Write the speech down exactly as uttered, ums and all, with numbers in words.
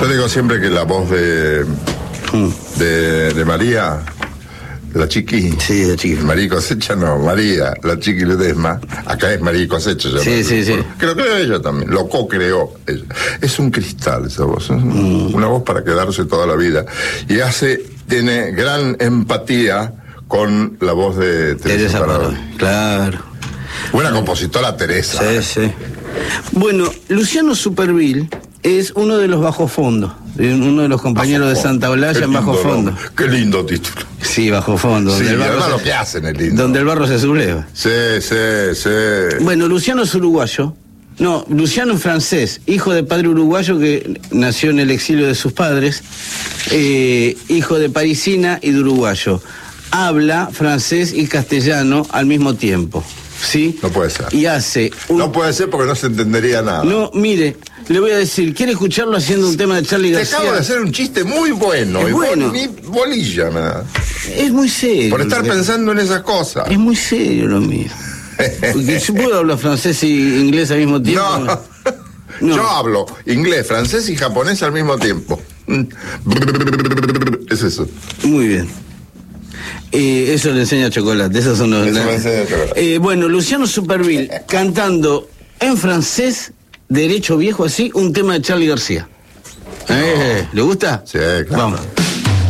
Yo digo siempre que la voz de, mm. de, de María, la Chiqui. Sí, la Chiqui. María Cosecha no, María, la Chiqui Ledesma. Acá es María Cosecha. Sí, sí, sí. Creo que ella también, lo co-creó ella. Es un cristal esa voz, es mm. una voz para quedarse toda la vida. Y hace, tiene gran empatía con la voz de Teresa Parodi. Claro. Buena compositora Teresa. Sí, sí. Bueno, Luciano Supervielle es uno de los Bajo Fondo, uno de los compañeros bajo de Santa Olalla en Bajo Fondo. Nombre. Qué lindo título. Sí, Bajo Fondo. Sí, donde el barro se, se, lo que hacen es lindo. Donde el barro se subleva. Sí, sí, sí. Bueno, Luciano es uruguayo. No, Luciano es francés, hijo de padre uruguayo que nació en el exilio de sus padres, eh, hijo de parisina y de uruguayo. Habla francés y castellano al mismo tiempo, ¿sí? No puede ser. Y hace... Un... No puede ser porque no se entendería nada. No, mire, le voy a decir, ¿quiere escucharlo haciendo un tema de Charly García? Te acabo de hacer un chiste muy bueno. Es y bueno. Ni bolilla me da. Es muy serio. Por estar pensando en esas cosas. Es muy serio lo mío. Porque yo puedo hablar francés y inglés al mismo tiempo. No. No. Yo hablo inglés, francés y japonés al mismo tiempo. Es eso. Muy bien. Eh, eso le enseña Chocolate. Esos son los. Eso me enseña Chocolate. Eh, bueno, Luciano Supervielle cantando en francés, derecho viejo así, un tema de Charly García. Eh, ¿Le gusta? Sí, claro. Vamos.